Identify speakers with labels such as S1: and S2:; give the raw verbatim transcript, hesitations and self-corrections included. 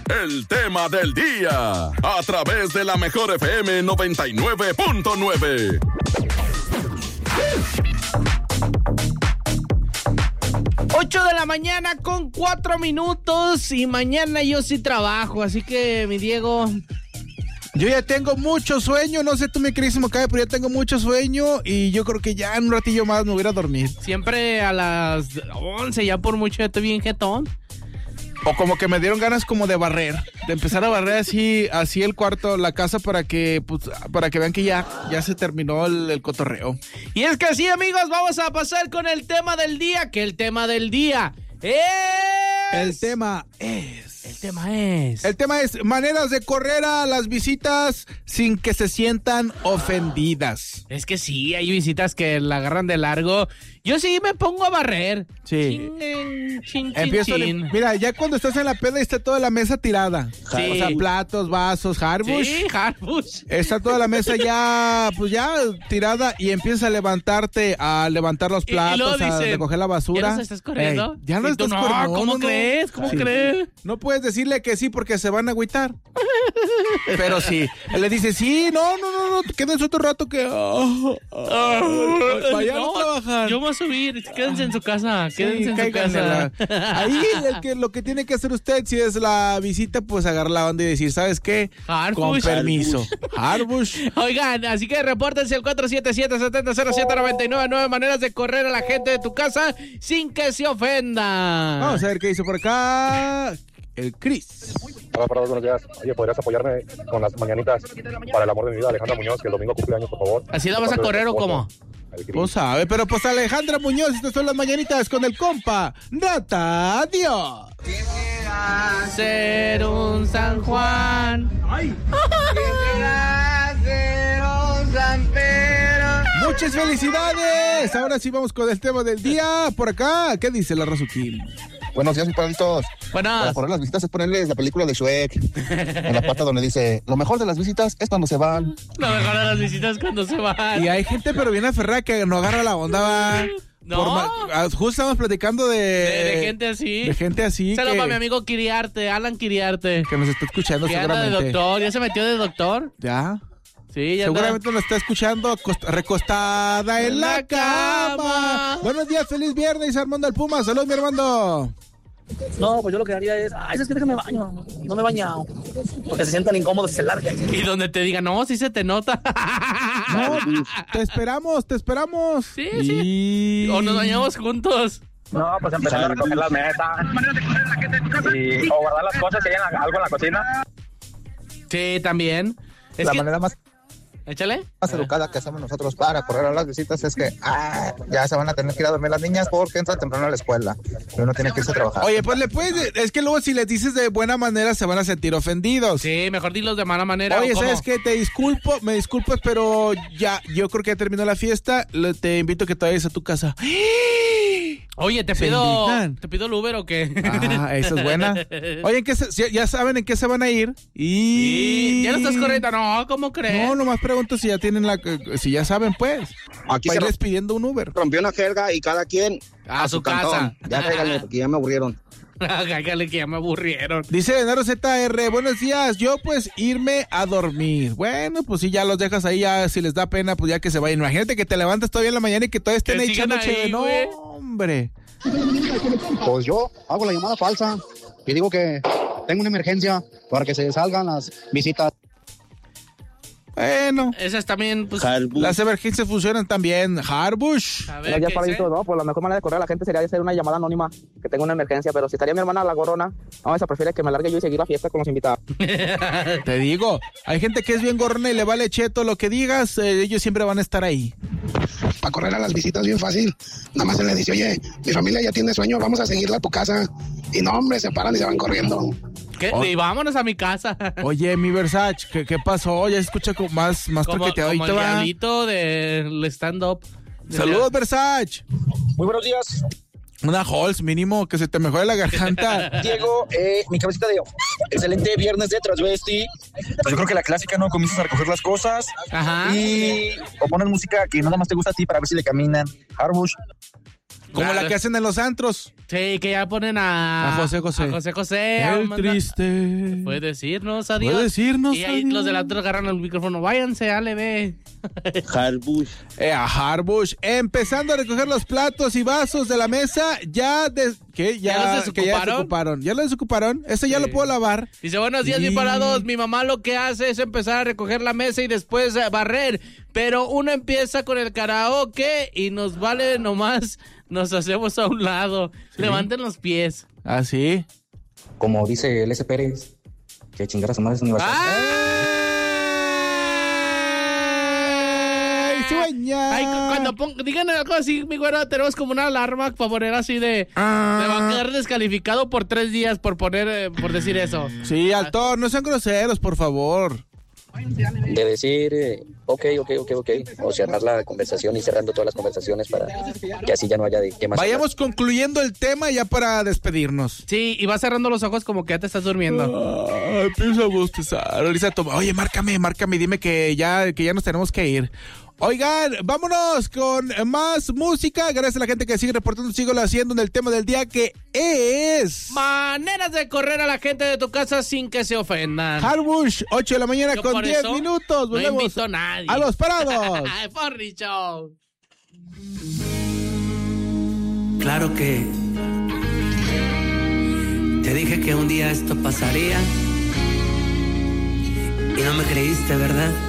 S1: el tema del día, a través de la Mejor F M noventa y nueve punto nueve.
S2: ocho de la mañana con cuatro minutos y mañana yo sí trabajo, así que mi Diego...
S3: Yo ya tengo mucho sueño, no sé tú mi queridísimo Cabe, pero ya tengo mucho sueño y yo creo que ya en un ratillo más me voy a ir a dormir.
S2: Siempre a las once, ya por mucho, ya estoy bien jetón.
S3: O como que me dieron ganas como de barrer, de empezar a barrer así, así el cuarto, la casa para que, pues, para que vean que ya, ya se terminó el, el cotorreo.
S2: Y es que sí, amigos, vamos a pasar con el tema del día, que el tema del día es...
S3: El tema es...
S2: El tema es...
S3: El tema es maneras de correr a las visitas sin que se sientan ofendidas.
S2: Es que sí, hay visitas que la agarran de largo. Yo sí me pongo a barrer.
S3: Sí.
S2: Chin, chin, chin,
S3: Empiezo
S2: chin.
S3: A, mira, ya cuando estás en la peda está toda la mesa tirada.
S2: Sí.
S3: O sea, platos, vasos, harbush.
S2: Sí, harbush.
S3: Está toda la mesa ya, pues ya tirada y empiezas a levantarte, a levantar los platos, y, y a dicen, recoger la basura.
S2: ¿Ya nos estás corriendo?
S3: Ey, ya no estás
S2: no,
S3: corriendo.
S2: ¿Cómo
S3: no,
S2: crees? ¿Cómo
S3: sí.
S2: crees?
S3: No puedes decirle que sí porque se van a agüitar. Pero sí. Él le dice, sí, no, no, no, no, quédense otro rato que... Oh, oh, oh, vayan no, a trabajar.
S2: Yo voy a subir, quédense en su casa, quédense sí, en su casa.
S3: La... Ahí el que, lo que tiene que hacer usted, si es la visita, pues agarrar la onda y decir, ¿sabes qué?
S2: Harbush.
S3: Con permiso. Harbush.
S2: Oigan, así que repórtense al cuatro siete siete, siete cero siete, nueve nueve nueve maneras de correr a la gente de tu casa sin que se ofenda.
S3: Vamos a ver qué dice por acá el Cris.
S4: Hola, Parado, buenos días. Oye, ¿podrías apoyarme con las mañanitas para el amor de mi vida, Alejandra Muñoz, que el domingo cumpleaños, por favor?
S2: ¿Así la vas a correr o cómo?
S3: Pues sabe, pero pues Alejandra Muñoz, estas son las mañanitas con el compa Nata, adiós.
S2: Quisiera ser un San Juan. Ay. Quisiera ser un San Pedro.
S3: Muchas felicidades. Ahora sí vamos con el tema del día. Por acá, ¿qué dice la Razuquín?
S5: Buenos días, mis paraditos.
S2: Buenas.
S5: Para correr las visitas es ponerles la película de Shrek. En la parte donde dice, lo mejor de las visitas es cuando se van.
S2: Lo mejor de las visitas es cuando se van.
S3: Y hay gente pero bien aferrada que no agarra la onda, va.
S2: No.
S3: Ma- justo estamos platicando de...
S2: De, de gente así.
S3: De gente así.
S2: Saludos
S3: que,
S2: para mi amigo Kiriarte, Alan Kiriarte.
S3: Que nos está escuchando
S2: que
S3: seguramente.
S2: Anda de doctor, ¿ya se metió de doctor?
S3: Ya.
S2: Sí, ya
S3: seguramente
S2: anda.
S3: nos está escuchando acost- recostada en, en la, la cama. cama. Buenos días, feliz viernes, Armando el Puma. Saludos, mi Armando.
S6: No, pues yo lo que haría es, ay, es que déjame baño, no me he bañado, porque se sientan incómodos y se largan.
S2: Y donde te digan, no, sí se te nota.
S3: No, te esperamos, te esperamos.
S2: Sí, y... sí. O nos bañamos juntos.
S6: No, pues empezar a recoger las mesas. Y, o guardar las cosas si hay algo en la cocina.
S2: Sí, también.
S5: Es la que... manera más...
S2: Échale.
S5: Más educada que hacemos nosotros para correr a las visitas es que ah, ya se van a tener que ir a dormir las niñas porque entran temprano a la escuela y uno tiene que irse a trabajar.
S3: Oye, pues le puedes, es que luego si les dices de buena manera se van a sentir ofendidos.
S2: Sí, mejor dilos de mala manera.
S3: Oye, ¿sabes qué? Te disculpo, me disculpas, pero ya, yo creo que ya terminó la fiesta, te invito a que te vayas a tu casa.
S2: Oye, te pido, ¿te pido el Uber o qué?
S3: Ah, esa es buena. Oye, ¿en qué se, ya saben en qué se van a ir. Y...
S2: Sí, ya no estás corriendo, no, ¿cómo crees?
S3: No, nomás pregunto si ya tienen la, si ya saben, pues.
S5: Aquí
S3: se irles pidiendo un Uber.
S5: Rompió una jerga y cada quien
S2: a, a su, su casa.
S5: Cantón. Ya cáiganle, porque ya me aburrieron.
S2: Cáigale que ya me aburrieron.
S3: Dice Venaro Z R, buenos días, yo pues irme a dormir. Bueno, pues si ya los dejas ahí, ya si les da pena, pues ya que se vayan. Imagínate que te levantas todavía en la mañana y que todavía estén echando chévere. No, hombre.
S5: Pues yo hago la llamada falsa y digo que tengo una emergencia para que se salgan las visitas.
S3: Bueno.
S2: Esas también, pues...
S3: Harbush. Las emergencias funcionan también. Harbush.
S6: A ver, ya para esto, ¿no? Pues la mejor manera de correr a la gente sería hacer una llamada anónima, que tenga una emergencia, pero si estaría mi hermana la gorrona, no, esa prefiere que me largue yo y seguir la fiesta con los invitados.
S3: Te digo, hay gente que es bien gorrona y le vale cheto lo que digas, eh, ellos siempre van a estar ahí.
S7: Para correr a las visitas bien fácil, nada más se le dice, oye, mi familia ya tiene sueño, vamos a seguirla a tu casa. Y no, hombre, se paran y se van corriendo.
S2: ¿Qué? Y vámonos a mi casa.
S3: Oye, mi Versace, ¿qué, qué pasó? Ya escucha como más, más
S2: como,
S3: toqueteado.
S2: Como el diablito del stand-up.
S3: Saludos, Versace.
S6: Muy buenos días.
S3: Una Halls mínimo, que se te mejore la garganta.
S6: Diego, eh, mi cabecita de excelente viernes de transvesti.
S8: Pues yo creo que la clásica, ¿no? Comienzas a recoger las cosas.
S2: Ajá.
S8: Y o pones música que nada más te gusta a ti para ver si le caminan. Harbush.
S3: Como
S2: Claro.
S3: la que hacen en los antros.
S2: Sí, que ya ponen a...
S3: A José José.
S2: A José José. a
S3: El
S2: mandar-
S3: triste.
S2: Puede decirnos adiós.
S3: Puede decirnos
S2: Y ahí
S3: adiós.
S2: los del antro agarran el micrófono. Váyanse, ale, ve.
S9: Harbush.
S3: Eh, a Harbush. Empezando a recoger los platos y vasos de la mesa. Ya... Des... ¿Qué? Ya,
S2: ¿Ya los
S3: que ya
S2: desocuparon?
S3: se ocuparon. ¿Ya lo desocuparon? Ese ya
S2: Sí.
S3: lo puedo lavar.
S2: Dice, buenos días,
S3: Y-
S2: mi parados. Mi mamá lo que hace es empezar a recoger la mesa y después eh, barrer. Pero uno empieza con el karaoke y nos vale nomás, nos hacemos a un lado. Levanten los pies.
S3: ¿Ah, sí?
S8: Como dice el S. Pérez, que chingar a su madre es universal.
S3: ¡Ay, sueña!
S2: Ay, cu- cuando pon- digan algo así, mi güero, tenemos como una alarma para poner así de...
S3: Ah.
S2: Me va a quedar descalificado por tres días por poner, eh, por decir eso.
S3: Sí, Altor, no sean groseros, por favor.
S10: De decir, eh, ok, ok, ok, ok, o cerrar la conversación y cerrando todas las conversaciones para que así ya no haya de qué más.
S3: Vayamos concluyendo el tema ya para despedirnos.
S2: Sí, y vas cerrando los ojos como que ya te estás durmiendo.
S3: Ay, empiezo a bostezar. Ahorita toma. Oye, márcame, márcame, dime que ya, que ya nos tenemos que ir. Oigan, vámonos con más música. Gracias a la gente que sigue reportando, sigo haciendo en el tema del día que es...
S2: Maneras de correr a la gente de tu casa sin que se ofendan.
S3: Harbush, ocho de la mañana
S2: Yo
S3: con
S2: por
S3: diez
S2: eso
S3: minutos.
S2: No
S3: Volvemos
S2: invito a nadie.
S3: a los parados.
S2: Forri Show.
S11: Claro que te dije que un día esto pasaría y no me creíste, ¿verdad?